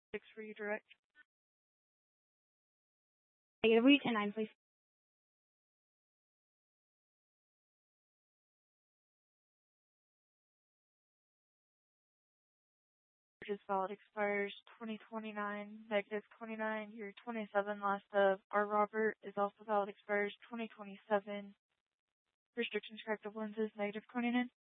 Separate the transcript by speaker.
Speaker 1: 6 for you direct.
Speaker 2: Negative read and 9, please.
Speaker 1: Is valid, expires 2029, negative 29. Your 27 last of R. Robert is also valid, expires 2027. Restrictions, corrective lenses, negative 29.